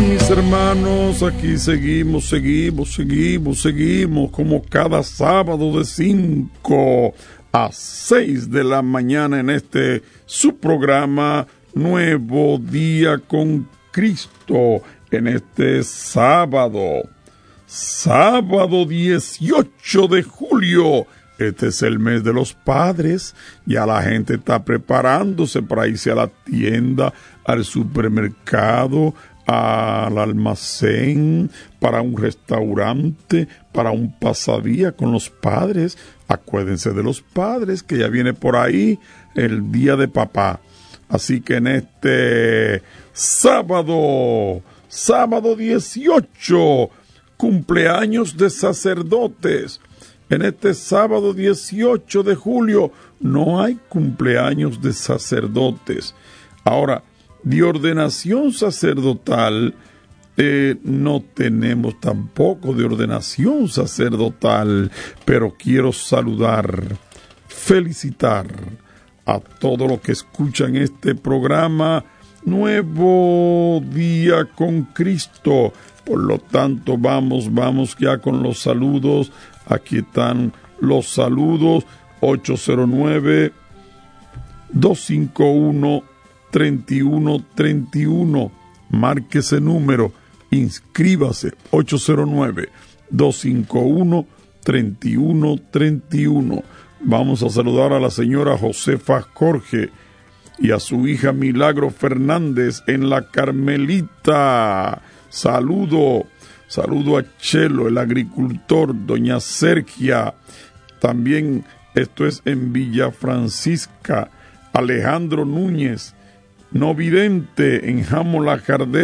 mis hermanos, aquí seguimos como cada sábado de 5 a 6 de la mañana en este su programa Nuevo Día con Cristo, en este sábado 18 de julio. Este es el mes de los padres. Ya la gente está preparándose para irse a la tienda, al supermercado, al almacén, para un restaurante, para un pasadía con los padres. Acuérdense de los padres, que ya viene por ahí el día de papá. Así que en este sábado 18, cumpleaños de sacerdotes. En este sábado 18 de julio no hay cumpleaños de sacerdotes. Ahora, de ordenación sacerdotal, no tenemos tampoco de ordenación sacerdotal, pero quiero saludar, felicitar a todos los que escuchan este programa Nuevo Día con Cristo. Por lo tanto, vamos ya con los saludos. Aquí están los saludos. 809-251-3131. Marque ese número, inscríbase. 809-251-3131. Vamos a saludar a la señora Josefa Jorge y a su hija Milagro Fernández en La Carmelita. Saludo a Chelo, el agricultor, doña Sergia. También esto es en Villa Francisca. Alejandro Núñez, no vidente, en Jámola Jardel.